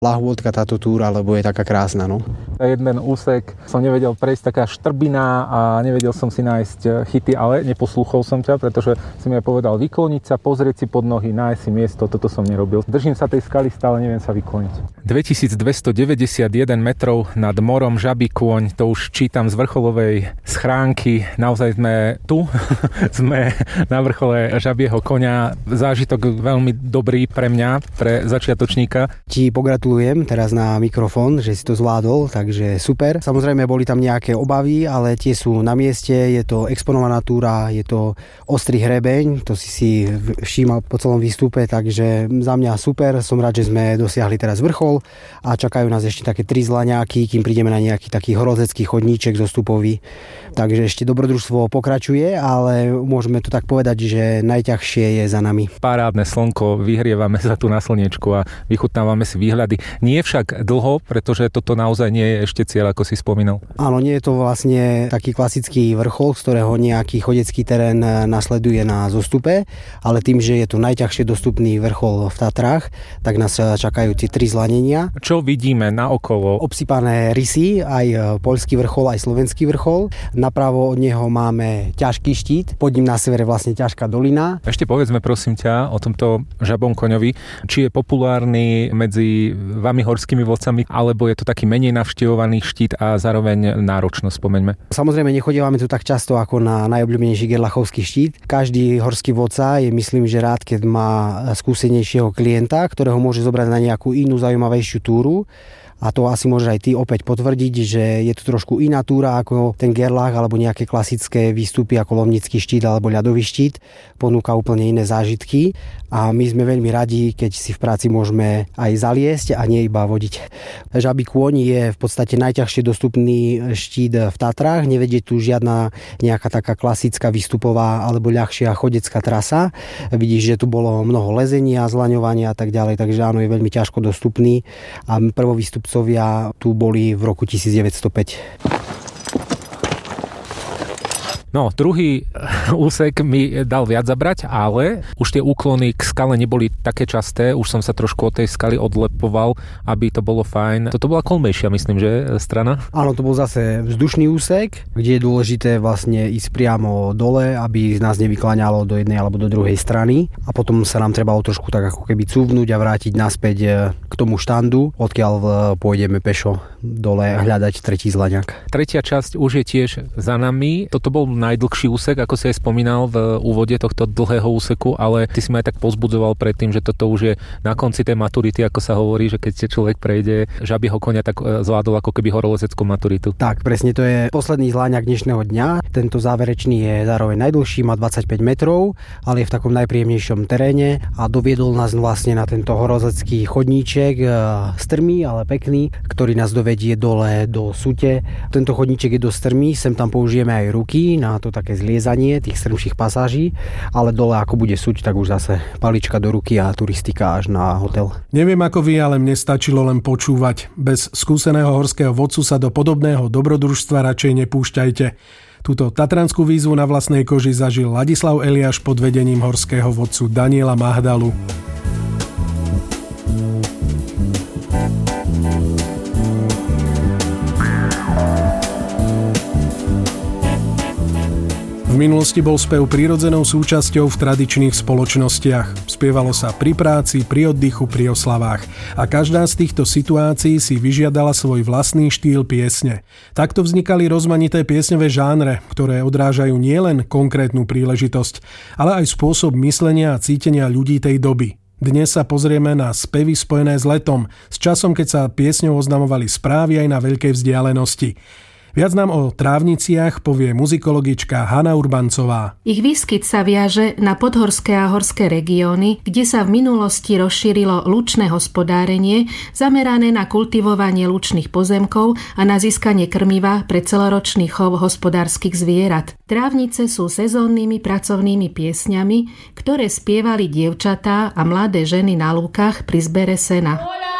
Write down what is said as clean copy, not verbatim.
lahôdka táto túra, lebo je taká krásna, no. Jeden úsek som nevedel prejsť, taká štrbina a nevedel som si nájsť chyty, ale neposlúchol som ťa, pretože si mi povedal vykloniť sa, pozrieť si pod nohy, nájsť si miesto, toto som nerobil. Držím sa tej skaly, stále neviem sa vykloniť. 2291 metrov nad morom, Žabí kôň, to už čítam z vrcholovej schránky. Naozaj sme tu, sme na vrchole Žabieho koňa. Zážitok veľmi dobrý pre mňa, pre začiatočníka. Ti pogratulujem teraz na mikrofón, že si to zvládol, takže super. Samozrejme boli tam nejaké obavy, ale tie sú na mieste, je to exponovaná túra, je to ostrý hrebeň, to si všímal po celom výstupe, takže za mňa super. Som rád, že sme dosiahli teraz vrchol a čakajú nás ešte také 3 zlaňáky, kým prídeme na nejaký taký horozecký chodníček zostupový. Takže ešte dobrodružstvo pokračuje, ale môžeme to tak povedať, že najťažšie je za nami. Parádne slnko, vyhrievame sa tu na slniečku a vychutnávame si výhľady. Nie však dlho, pretože toto naozaj nie je ešte cieľ, ako si spomínal. Áno, nie je to vlastne taký klasický vrchol, z ktorého nejaký chodecký terén nasleduje na zostupe, ale tým, že je to najťažšie dostupný vrchol v Tatrách, tak nás čakajú tie 3 zlanenia. Čo vidíme naokolo? Obsypané rysy, aj poľský vrchol, aj slovenský vrchol. Napravo od neho máme ťažký štít, pod ním na severe vlastne ťažká dolina. Ešte povedzme prosím ťa o tomto Žabom koňovi, či je populárny medzi vami horskými vodcami, alebo je to taký menej navštevovaný štít a zároveň náročno, spomeňme. Samozrejme nechodívame tu tak často ako na najobľúbenejší gerlachovský štít. Každý horský vodca je, myslím, že rád, keď má skúsenejšieho klienta, ktorého môže zobrať na nejakú inú zaujímavejšiu túru. A to asi môžeš aj ty opäť potvrdiť, že je to trošku iná túra ako ten Gerlach alebo nejaké klasické výstupy ako Lomnický štít alebo ľadový štít. Ponúka úplne iné zážitky a my sme veľmi radi, keď si v práci môžeme aj zaliesť a nie iba vodiť. Žabí kôň je v podstate najťažšie dostupný štít v Tatrách. Nevedie tu žiadna nejaká taká klasická výstupová alebo ľahšia chodecká trasa. Vidíš, že tu bolo mnoho lezenia, zlaňovania a tak ďalej, takže áno, je veľmi ťažko dostupný a prvovýstupcovia tu boli v roku 1905. No, druhý úsek mi dal viac zabrať, ale už tie úklony k skale neboli také časté, už som sa trošku od tej skaly odlepoval, aby to bolo fajn. Toto bola kolmejšia, myslím, že strana? Áno, to bol zase vzdušný úsek, kde je dôležité vlastne ísť priamo dole, aby nás nevykláňalo do jednej alebo do druhej strany a potom sa nám trebalo trošku tak ako keby cúvnuť a vrátiť naspäť k tomu štandu, odkiaľ pôjdeme pešo dole hľadať tretí zlaňak. Tretia časť už je tiež za nami. Toto bol najdlhší úsek, ako si aj spomínal v úvode tohto dlhého úseku, ale ty si ma aj tak pozbudzoval predtým, že toto už je na konci tej maturity, ako sa hovorí, že keď človek prejde Žabieho koňa, tak zvládol ako keby horolezeckú maturitu. Tak, presne, to je posledný zláňak dnešného dňa. Tento záverečný je zároveň najdlhší, má 25 metrov, ale je v takom najpríjemnejšom teréne a doviedol nás vlastne na tento horolezecký chodníček, strmý, ale pekný, ktorý nás dovedie dole do Sute. Tento chodníček je dosť strmý, sem tam použijeme aj ruky na to také zliezanie tých strmších pasáží, ale dole ako bude Suť, tak už zase palička do ruky a turistika až na hotel. Neviem ako vy, ale mne stačilo len počúvať. Bez skúseného horského vodcu sa do podobného dobrodružstva radšej nepúšťajte. Túto tatranskú výzvu na vlastnej koži zažil Ladislav Eliáš pod vedením horského vodcu Daniela Mahdalu. V minulosti bol spev prirodzenou súčasťou v tradičných spoločnostiach. Spievalo sa pri práci, pri oddychu, pri oslavách. A každá z týchto situácií si vyžiadala svoj vlastný štýl piesne. Takto vznikali rozmanité piesňové žánre, ktoré odrážajú nielen konkrétnu príležitosť, ale aj spôsob myslenia a cítenia ľudí tej doby. Dnes sa pozrieme na spevy spojené s letom, s časom, keď sa piesňou oznamovali správy aj na veľkej vzdialenosti. Viac nám o trávniciach povie muzikologička Hana Urbancová. Ich výskyt sa viaže na podhorské a horské regióny, kde sa v minulosti rozšírilo lučné hospodárenie, zamerané na kultivovanie lučných pozemkov a na získanie krmiva pre celoročný chov hospodárskych zvierat. Trávnice sú sezónnymi pracovnými piesňami, ktoré spievali dievčatá a mladé ženy na lúkach pri zbere sena.